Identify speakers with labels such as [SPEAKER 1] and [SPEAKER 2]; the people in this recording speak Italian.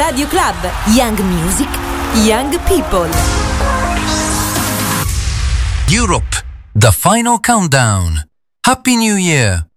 [SPEAKER 1] Radio Club. Young Music, Young People.
[SPEAKER 2] Europe, the final countdown. Happy New Year!